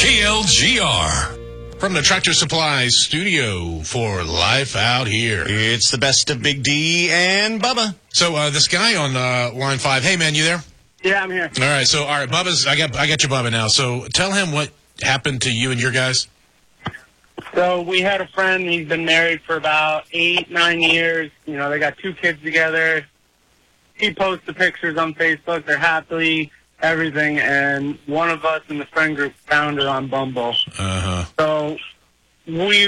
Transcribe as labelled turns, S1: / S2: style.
S1: KLGR. From the Tractor Supply studio for Life Out Here.
S2: It's the best of Big D and Bubba.
S1: So this guy on line 5, hey man, you there?
S3: Yeah, I'm here.
S1: All right, Bubba's. I got your Bubba now. So tell him what happened to you and your guys.
S3: So we had a friend. He's been married for about 8-9 years. You know, they got 2 kids together. He posts the pictures on Facebook. They're happily everything, and one of us in the friend group found her on Bumble.
S1: Uh-huh.
S3: So we